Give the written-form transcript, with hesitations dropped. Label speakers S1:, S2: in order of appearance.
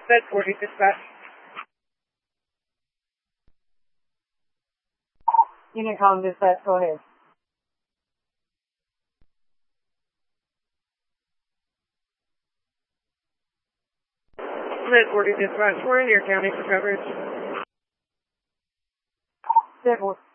S1: Bed 40 dispatch.
S2: Unit calling dispatch, go ahead.
S1: Bed 40 dispatch. We're in your county for coverage.
S2: Bed